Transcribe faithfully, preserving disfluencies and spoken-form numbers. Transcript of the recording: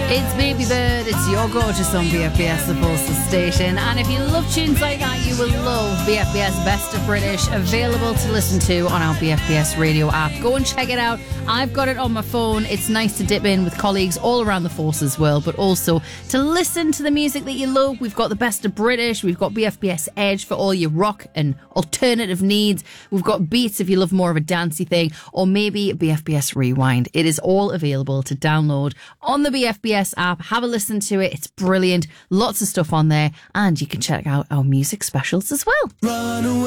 It's Baby Bird, it's Your Gorgeous on B F B S, the Pulse station. And if you love tunes like that, you will love B F B S Best of British, available to listen to on our B F B S radio app. Go and check it out. I've got it on my phone. It's nice to dip in with colleagues all around the Forces world, but also to listen to the music that you love. We've got the Best of British, we've got B F B S Edge for all your rock and alternative needs. We've got Beats if you love more of a dancey thing, or maybe B F B S Rewind. It is all available to download on the B F B S app. Have a listen to it. It's brilliant. Lots of stuff on there, and you can check out our music specials as well. Run away.